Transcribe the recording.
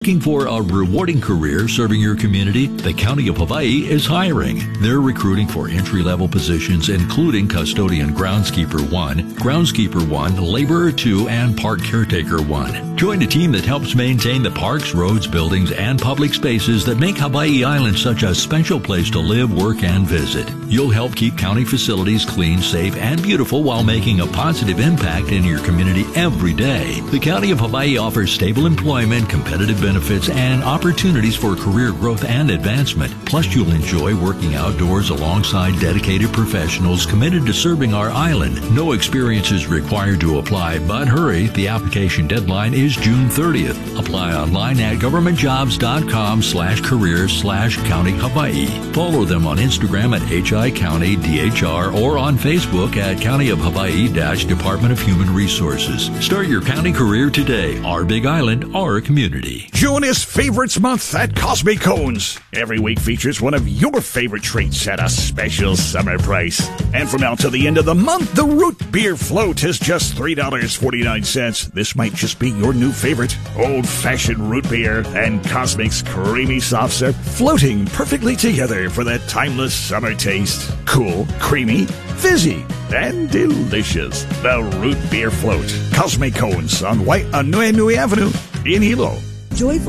Looking for a rewarding career serving your community? The County of Hawaii is hiring. They're recruiting for entry-level positions including Custodian Groundskeeper 1, Groundskeeper 1, Laborer 2, and Park Caretaker 1. Join a team that helps maintain the parks, roads, buildings, and public spaces that make Hawaii Island such a special place to live, work, and visit. You'll help keep county facilities clean, safe, and beautiful while making a positive impact in your community every day. The County of Hawaii offers stable employment, competitive benefits, and opportunities for career growth and advancement. Plus, you'll enjoy working outdoors alongside dedicated professionals committed to serving our island. No experience is required to apply, but hurry. The application deadline is June 30th. Apply online at governmentjobs.com/careers/County Hawaii. Follow them on Instagram at HICountyDHR or on Facebook at County of Hawaii-Department of Human Resources. Start your county career today. Our Big Island, our community. June is Favorites Month at Cosmic Cones. Every week features one of your favorite treats at a special summer price. And from now till the end of the month, the root beer float is just $3.49. This might just be your new favorite. Old-fashioned root beer and Cosmic's creamy soft serve floating perfectly together for that timeless summer taste. Cool, creamy, fizzy, and delicious. The root beer float. Cosmic Cones on Nui Avenue in Hilo. Joyful